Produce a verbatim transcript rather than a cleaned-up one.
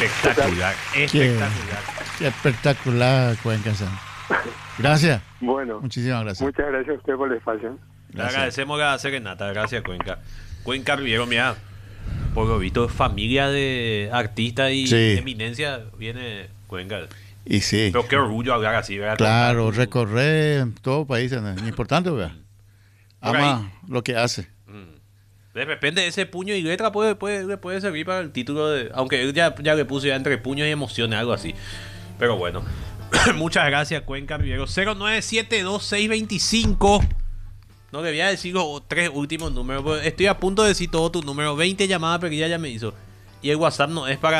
Espectacular, Qué, espectacular. qué espectacular, Cuenca San. Gracias. Bueno, Muchísimas gracias. muchas gracias a usted por el espacio. Le Gracias. agradecemos la serenata, gracias Cuenca. Cuenca Riviero, mira, por lo visto, familia de artistas y Sí. eminencia viene Cuenca. Y sí, Pero qué orgullo hablar así, ¿verdad? claro, Contar tu- recorrer en todo país es importante, ¿verdad? Por Ama lo que hace. De repente ese puño y letra puede, puede, le puede servir para el título de... Aunque él ya, ya le puso ya entre puños y emociones, algo así. Pero bueno. Muchas gracias, Cuenca Riviero. cero nueve siete dos seis dos cinco. No le voy a decir los tres últimos números. Estoy a punto de decir todo tu número. veinte llamadas, pero ya, ya me hizo. Y el WhatsApp no es para...